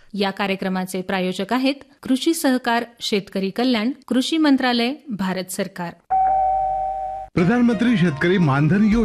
या कार्यक्रमाचे प्रायोजक आहेत कृषी सहकार शेतकरी कल्याण कृषी मंत्रालय भारत सरकार. प्रधानमंत्री शेतकरी मानधन योजना